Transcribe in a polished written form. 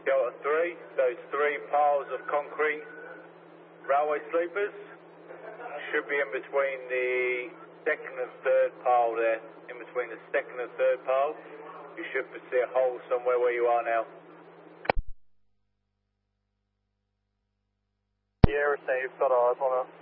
Delta 3, those 3 piles of concrete railway sleepers should be in between the second and third pile there. In between the second and third pile, you should see a hole somewhere where you are now. Yeah, received. Got eyes on it.